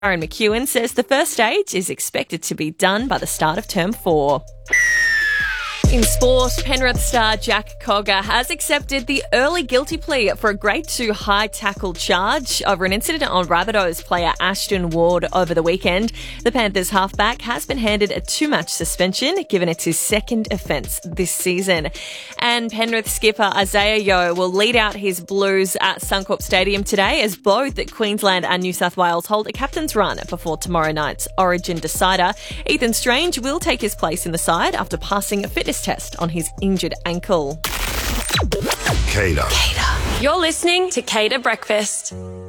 Aaron McEwen says the first stage is expected to be done by the start of term 4. In sport, Penrith star Jack Cogger has accepted the early guilty plea for a Grade 2 high tackle charge over an incident on Rabbitohs player Ashton Ward over the weekend. The Panthers halfback has been handed a 2-match suspension, given it's his second offence this season. And Penrith skipper Isaiah Yeo will lead out his Blues at Suncorp Stadium today, as both Queensland and New South Wales hold a captain's run before tomorrow night's Origin decider. Ethan Strange will take his place in the side after passing a fitness test on his injured ankle. Cater. You're listening to Cater Breakfast.